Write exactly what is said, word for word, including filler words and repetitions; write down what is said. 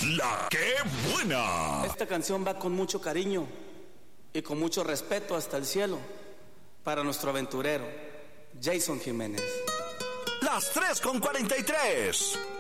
La que buena. Esta canción va con mucho cariño y con mucho respeto hasta el cielo para nuestro aventurero, Jason Jiménez. Las tres con cuarenta y tres.